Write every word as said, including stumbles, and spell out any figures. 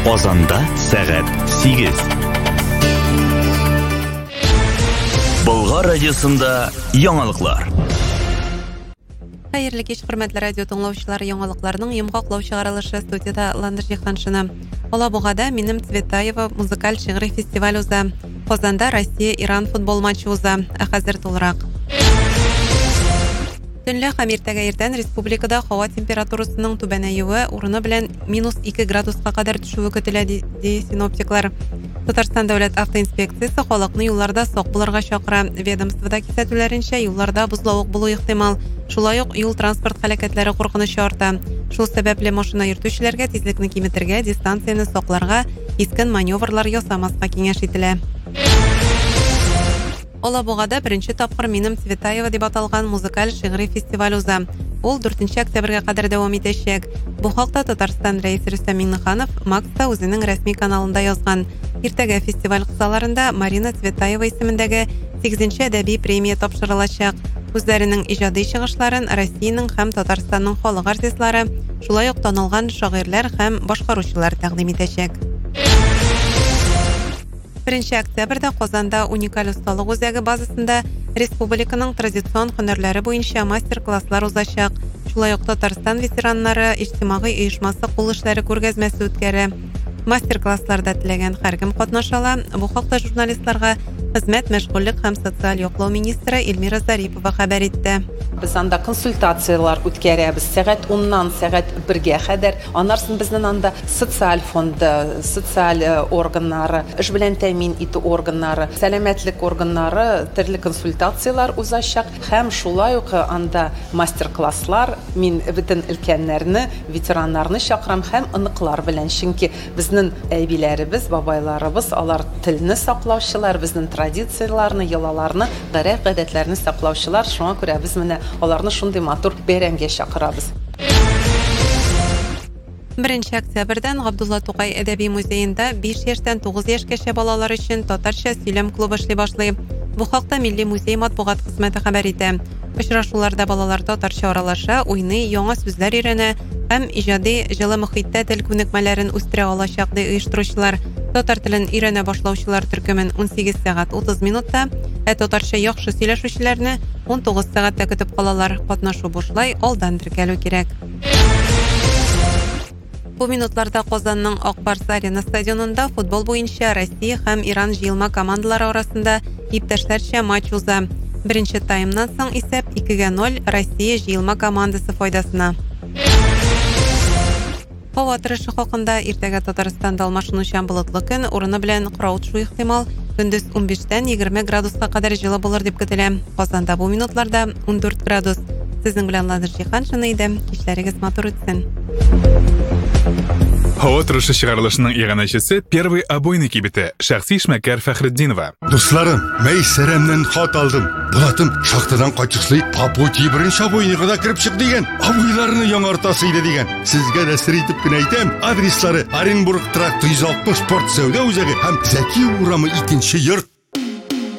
Казанда сәгать сигез. Болгар радиосында яңалыклар. Хәерле кич, хөрмәтле радио тыңлаучылар, яңалыкларның йомгаклау чыгарылышы студияда Ландыш Җиһаншина. Алабугада Минем Цветаева музыкаль шигъри фестиваль уза. Казанда Россия-Иран футбол матчы уза. Ә хәзер тулырак. Төнлә һәм иртәгә иртән республикада һава температурасының түбәнәюе урыны белән минус ике градуска кадәр төшүе көтелә, ди синоптиклар. Татарстан дәүләт автоинспекциясе халыкны юлларда сак булырга чакыра. Ведомствода кисәтүләренчә, юлларда бозлавык булу ихтимал. Шулай ук юл транспорт һәлакәтләре куркынычы арта. Шул сәбәпле машина йөртүчеләргә тизлекне киметергә, дистанцияны сакларга, искен маневрлар ясамаска киңәш ителә. Алабугада беренче тапкыр Минем Цветаева дип аталган музыкаль шигъри фестиваль уза. Ул дүртенче октябрьгә кадәр дәвам итәчәк. Бу хакта Татарстан рәисе Рөстәм Миңнеханов Макста үзенең рәсми каналында язган. Иртәгә фестиваль кысаларында Марина Цветаева исемендәге сигезенче әдәби премия тапшырылачак. Үзләренең иҗади чыгышларын Россиянең һәм Татарстанның халык артистлары, шулай ук танылган шагыйрьләр һәм башкаручылар тәкъдим итәчәк. Беренче октябрьдә Казанда уникаль осталык үзәге базасында республиканың традицион һөнәрләре буенча мастер-класслар узачак. Шулай ук Татарстан ветераннары иҗтимагый оешмасы кул эшләре күргәзмәсе үткәрә. Мастер-классларда теләгән һәркем катнаша ала. Бу хакта журналистларга хезмәт, мәшгульлек һәм социаль яклау министры Эльмира Зарипова хәбәр итте. Biz анда консультациялар үткәрәбез сәгать уннан сәгать бергә кадәр. Аннан безнең анда социаль фонды, социаль органнары, эш белән тәэмин итү органнары, сәламәтлек органнары төрле консультациялар узачак һәм шулай ук анда мастер-класслар. Мин бөтен өлкәннәрне, ветераннарны чакырам һәмыныклар белән, чөнки безнең әбиләребез, бабайларыбыз, алар телне саклаучылар, безнең традицияларны, йолаларны, гадәт-гадәтләрне саклаучылар. Шуңа күрә без менә аларны шундый матур бәйрәмгә чакырабыз. Беренче октябрьдән Габдулла Тукай әдәби музеенда биш яшьтән тугыз яшькәчә балалар өчен татарча сөйләм клубы эшли башлый. Бу хакта Милли музей матбугат хезмәте хәбәр итә. Очрашуларда балалар татарча аралаша, уйный, яңа сүзләр өйрәнә һәм иҗади җылы мөхиттә тел күнекмәләрен үстерә алачак, ди оештыручылар. Татар телен өйрәнә башлаучылар төркемен ун сигез сәгать утыз минутта, ә татарча яхшы сөйләшүчеләрне ун тугыз сәгатьтә көтеп калалар. Катнашу бушлай, алдан теркәлү кирәк. Бу минутларда Казанның Ак Барс арена стадионында футбол буенча Россия һәм Иран җыелма командалары арасында иптәшләрчә матч уза. Беренче таймнан соң исәп икегә ноль Россия җыелма командасы файдасына. Һава торышы хакында: иртәгә Татарстанда алмашынучан болытлы көн, урыны белән кырау төшү ихтимал. Көндез ун биштән егерме градуска кадәр җылы булыр дип көтелә. Казанда бу минутларда ун дүрт градус. Сезнең белән Ландыш Җиһаншина иде. Кичләрегез матур үтсен. Һава торышы чыгарылышының иганәчесе первый обойный кибете шәхси эшмәкәр Фәхретдинова. Дусларым, Мәйсәрәмнән хат алдым. Булатым шахтадан кайтышлый Папути беренче обойныйга да кирип чык дигән. Обойларны яңартасы иде дигән. Сезгә дә сер итеп кенә әйтәм. Адреслары: Оренбург тракт йөз алтмыш спорт сәүдә үзәге һәм Зәки урамы икенче йорт.